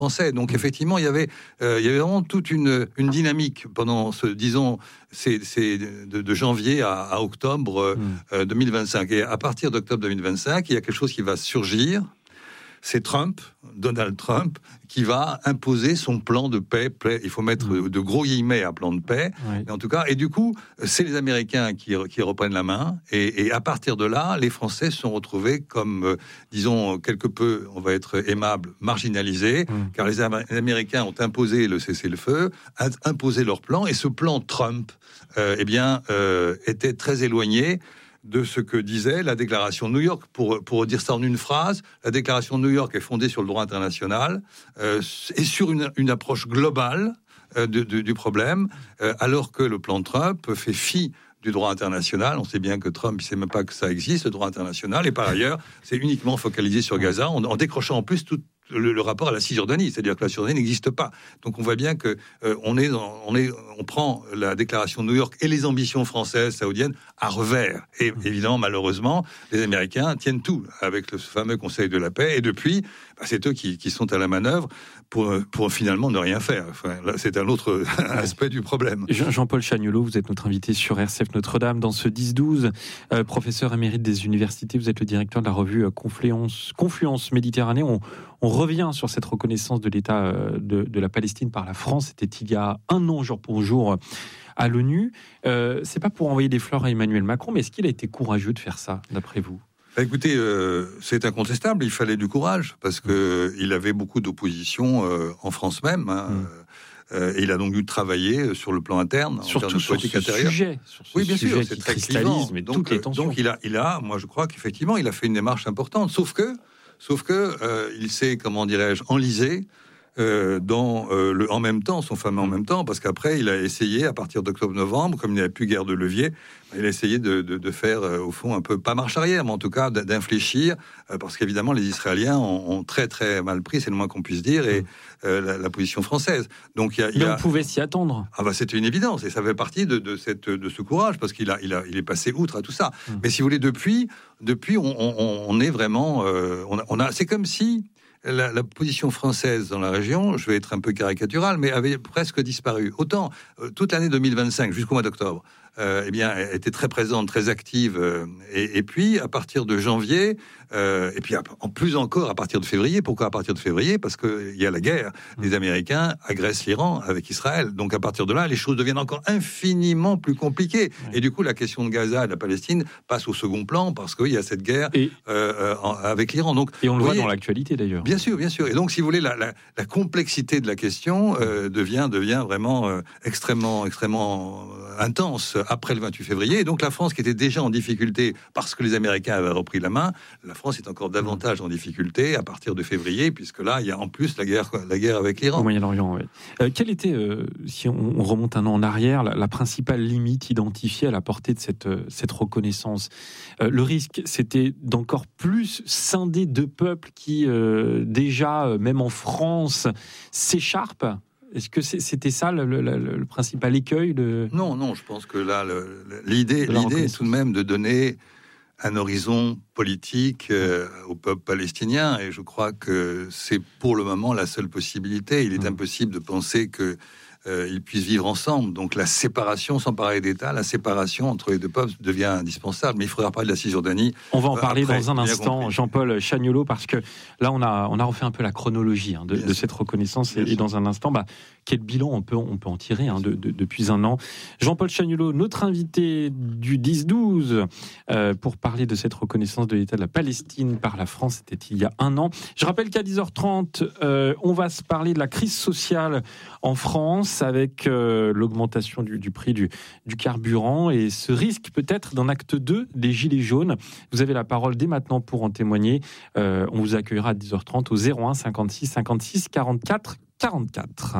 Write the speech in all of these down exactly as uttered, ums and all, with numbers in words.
français. Donc effectivement, il y avait, euh, il y avait vraiment toute une, une dynamique pendant ce, disons, c'est, c'est de, de janvier à, à octobre euh, mmh. deux mille vingt-cinq. Et à partir d'octobre deux mille vingt-cinq, il y a quelque chose qui va surgir. C'est Trump, Donald Trump, qui va imposer son plan de paix. Il faut mettre mmh. de gros guillemets à plan de paix, oui. en tout cas. Et du coup, c'est les Américains qui, qui reprennent la main. Et, et à partir de là, les Français se sont retrouvés comme, euh, disons, quelque peu, on va être aimable, marginalisés, mmh. car les, Am- les Américains ont imposé le cessez-le-feu, imposé leur plan. Et ce plan Trump, euh, eh bien, euh, était très éloigné de ce que disait la déclaration de New York. Pour, pour dire ça en une phrase, la déclaration de New York est fondée sur le droit international euh, et sur une, une approche globale euh, de, de, du problème, euh, alors que le plan Trump fait fi du droit international. On sait bien que Trump, il ne sait même pas que ça existe, le droit international, et par ailleurs, c'est uniquement focalisé sur Gaza, en, en décrochant en plus tout Le, le rapport à la Cisjordanie, c'est-à-dire que la Cisjordanie n'existe pas. Donc on voit bien que euh, on est, dans, on est, on prend la déclaration de New York et les ambitions françaises, saoudiennes à revers. Et évidemment, malheureusement, les Américains tiennent tout avec le fameux Conseil de la paix. Et depuis, bah, c'est eux qui, qui sont à la manœuvre pour, pour finalement ne rien faire. Enfin, là, c'est un autre aspect du problème. Jean-Paul Chagnolot, vous êtes notre invité sur R C F Notre-Dame dans ce dix douze. Euh, professeur émérite des universités, vous êtes le directeur de la revue Confluence, Confluence Méditerranée. On, on revient sur cette reconnaissance de l'État de, de la Palestine par la France. C'était il y a un an, jour pour jour, à l'ONU. Euh, c'est pas pour envoyer des fleurs à Emmanuel Macron, mais est-ce qu'il a été courageux de faire ça, d'après vous ? Bah écoutez, euh, c'est incontestable, il fallait du courage, parce que il avait beaucoup d'opposition euh, en France même, hein, mmh. euh, et il a donc dû travailler sur le plan interne, surtout en termes de politique intérieure. Sujet, sur ce oui, bien sujet sûr, c'est qui très cristallise, mais donc, toutes les tensions. Donc il a, il a, moi je crois qu'effectivement, il a fait une démarche importante, sauf que, sauf que, euh, il s'est, comment dirais-je, enlisé Euh, dans euh, le en même temps, son fameux en même temps, parce qu'après il a essayé à partir d'octobre-novembre, comme il n'y avait plus guère de levier, il a essayé de, de, de faire euh, au fond un peu, pas marche arrière, mais en tout cas d'infléchir, euh, parce qu'évidemment les Israéliens ont, ont très très mal pris, c'est le moins qu'on puisse dire, et euh, la, la position française. Donc il y a, il mais y a... on pouvait s'y attendre. Ah bah c'était une évidence, et ça fait partie de, de cette de ce courage, parce qu'il a il a il est passé outre à tout ça. Mmh. Mais si vous voulez, depuis depuis on, on, on est vraiment, euh, on a, on a c'est comme si La, la position française dans la région, je vais être un peu caricatural, mais avait presque disparu. Autant, euh, toute l'année deux mille vingt-cinq, jusqu'au mois d'octobre, euh, eh bien, elle était très présente, très active. Euh, et, et puis, à partir de janvier, euh, et puis en plus encore à partir de février. Pourquoi à partir de février ? Parce qu'il y a la guerre. Les Américains agressent l'Iran avec Israël. Donc, à partir de là, les choses deviennent encore infiniment plus compliquées. Ouais. Et du coup, la question de Gaza et de la Palestine passe au second plan parce qu'il y a cette guerre et, euh, en, avec l'Iran. Donc, et on le voit voyez, dans l'actualité, d'ailleurs. Bien sûr, bien sûr. Et donc, si vous voulez, la, la, la complexité de la question euh, devient, devient vraiment euh, extrêmement, extrêmement euh, intense après le vingt-huit février. Et donc, la France, qui était déjà en difficulté parce que les Américains avaient repris la main, la France est encore davantage en difficulté à partir de février, puisque là, il y a en plus la guerre, la guerre avec l'Iran. Au Moyen-Orient, oui. Euh, quelle était, euh, si on, on remonte un an en arrière, la, la principale limite identifiée à la portée de cette, cette reconnaissance ? euh, Le risque, c'était d'encore plus scinder deux peuples qui... Euh, déjà, même en France, s'écharpe. Est-ce que c'était ça le, le, le, le principal écueil de... Non, non, je pense que là, le, l'idée, l'idée est tout de même de donner un horizon politique euh, au peuple palestinien, et je crois que c'est pour le moment la seule possibilité. Il est mmh. impossible de penser que Euh, ils puissent vivre ensemble. Donc la séparation, sans parler d'État, la séparation entre les deux peuples devient indispensable. Mais il faudra parler de la Cisjordanie. On va en parler après, dans un instant, Jean-Paul Chagnolot, parce que là, on a, on a refait un peu la chronologie hein, de, de cette reconnaissance. Et, et dans un instant, bah, quel bilan on peut, on peut en tirer hein, de, de, depuis un an. Jean-Paul Chagnolot, notre invité du dix douze, euh, pour parler de cette reconnaissance de l'État de la Palestine par la France, c'était il y a un an. Je rappelle qu'à dix heures trente, euh, on va se parler de la crise sociale en France, avec euh, l'augmentation du, du prix du, du carburant et ce risque peut-être d'un acte deux des Gilets jaunes. Vous avez la parole dès maintenant pour en témoigner. Euh, on vous accueillera à dix heures trente au zéro un cinquante-six cinquante-six quarante-quatre quarante-quatre.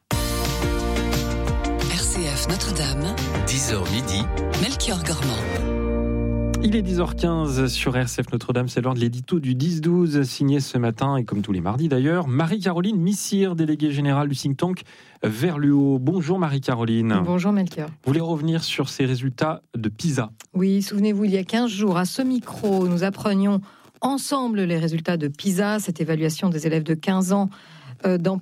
R C F Notre-Dame, dix heures midi, Melchior Gormand. Il est dix heures quinze sur R C F Notre-Dame, c'est l'heure de l'édito du dix douze, signé ce matin, et comme tous les mardis d'ailleurs, Marie-Caroline Missire, déléguée générale du think tank Vers le haut. Bonjour Marie-Caroline. Bonjour Melchior. Vous voulez revenir sur ces résultats de PISA ? Oui, souvenez-vous, il y a quinze jours, à ce micro, nous apprenions ensemble les résultats de PISA, cette évaluation des élèves de quinze ans euh, dans